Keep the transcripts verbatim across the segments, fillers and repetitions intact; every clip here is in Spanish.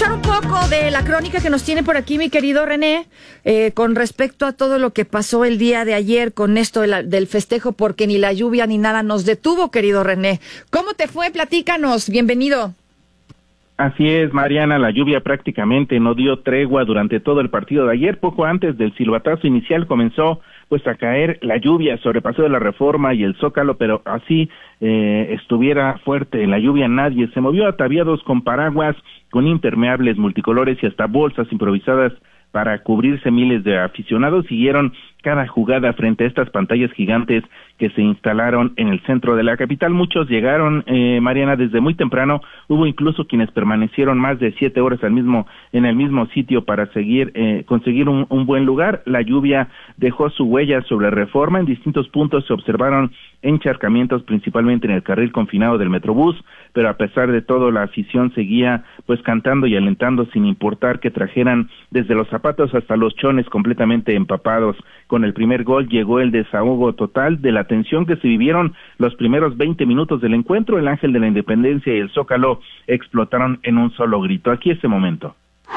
escuchar un poco de la crónica que nos tiene por aquí mi querido René, eh, con respecto a todo lo que pasó el día de ayer con esto de la, del festejo, porque ni la lluvia ni nada nos detuvo, querido René. ¿Cómo te fue? Platícanos, bienvenido. Así es, Mariana, la lluvia prácticamente no dio tregua durante todo el partido de ayer. Poco antes del silbatazo inicial comenzó pues a caer la lluvia sobre Paseo de la Reforma y el Zócalo, pero así eh, estuviera fuerte la lluvia, nadie se movió. Ataviados con paraguas, con impermeables multicolores y hasta bolsas improvisadas para cubrirse, miles de aficionados siguieron cada jugada frente a estas pantallas gigantes que se instalaron en el centro de la capital. Muchos llegaron, eh, Mariana, desde muy temprano. Hubo incluso quienes permanecieron más de siete horas al mismo en el mismo sitio para seguir eh, conseguir un, un buen lugar. La lluvia dejó su huella sobre Reforma. En distintos puntos se observaron encharcamientos, principalmente en el carril confinado del Metrobús, pero a pesar de todo la afición seguía pues cantando y alentando sin importar que trajeran desde los zapatos hasta los chones completamente empapados. Con el primer gol llegó el desahogo total de la tensión que se vivieron los primeros veinte minutos del encuentro. El Ángel de la Independencia y el Zócalo explotaron en un solo grito. Aquí este momento.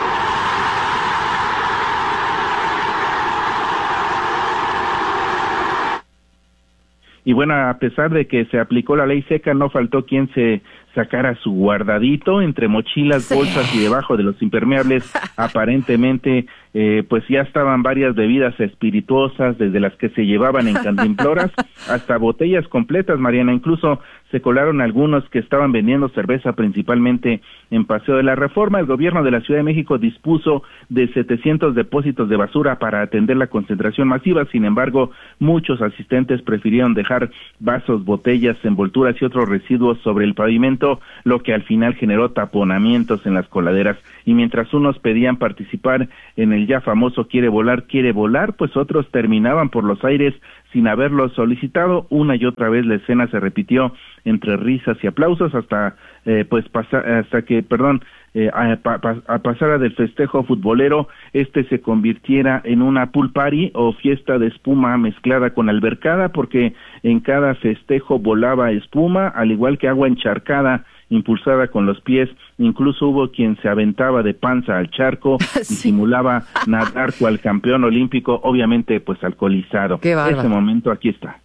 Y bueno, a pesar de que se aplicó la ley seca, no faltó quien se sacara su guardadito entre mochilas, sí, bolsas y debajo de los impermeables. Aparentemente, eh, pues ya estaban varias bebidas espirituosas, desde las que se llevaban en cantimploras hasta botellas completas, Mariana. Incluso se colaron algunos que estaban vendiendo cerveza, principalmente en Paseo de la Reforma. El gobierno de la Ciudad de México dispuso de setecientos depósitos de basura para atender la concentración masiva. Sin embargo, muchos asistentes prefirieron dejar vasos, botellas, envolturas y otros residuos sobre el pavimento, lo que al final generó taponamientos en las coladeras. Y mientras unos pedían participar en el ya famoso quiere volar, quiere volar, pues otros terminaban por los aires sin haberlo solicitado. Una y otra vez la escena se repitió entre risas y aplausos hasta eh, pues pasa, hasta que, perdón, eh, a, a, a pasara del festejo futbolero, este se convirtiera en una pool party o fiesta de espuma mezclada con albercada, porque en cada festejo volaba espuma, al igual que agua encharcada impulsada con los pies. Incluso hubo quien se aventaba de panza al charco y sí, simulaba nadar cual campeón olímpico, obviamente pues alcoholizado. Qué bárbaro. Ese momento aquí está.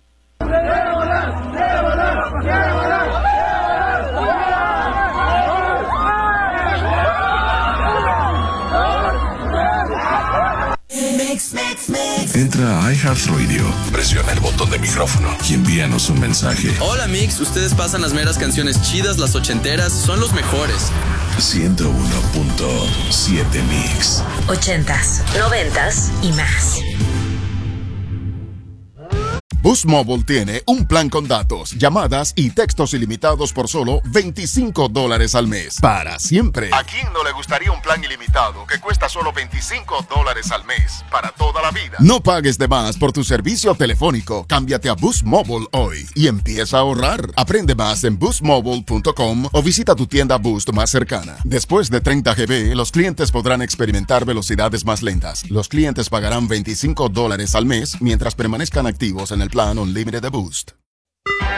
Entra a iHeartRadio, presiona el botón de micrófono y envíanos un mensaje. Hola Mix, ustedes pasan las meras canciones chidas, las ochenteras, son los mejores. ciento uno punto siete Mix. Ochentas, noventas y más. Boost Mobile tiene un plan con datos, llamadas y textos ilimitados por solo veinticinco dólares al mes. Para siempre. ¿A quién no le gustaría un plan ilimitado que cuesta solo veinticinco dólares al mes? Para toda la vida. No pagues de más por tu servicio telefónico. Cámbiate a Boost Mobile hoy y empieza a ahorrar. Aprende más en boost mobile punto com o visita tu tienda Boost más cercana. Después de treinta gigabytes, los clientes podrán experimentar velocidades más lentas. Los clientes pagarán veinticinco dólares al mes mientras permanezcan activos en el plan Unlimited de Boost.